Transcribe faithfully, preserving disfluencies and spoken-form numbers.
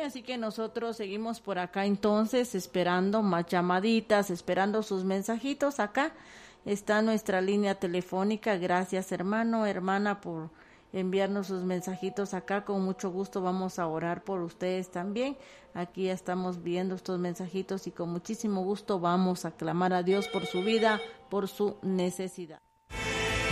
así que nosotros seguimos por acá entonces esperando más llamaditas, esperando sus mensajitos. Acá está nuestra línea telefónica. Gracias, hermano, hermana, por enviarnos sus mensajitos acá. Con mucho gusto vamos a orar por ustedes también. Aquí ya estamos viendo estos mensajitos y con muchísimo gusto vamos a clamar a Dios por su vida, por su necesidad.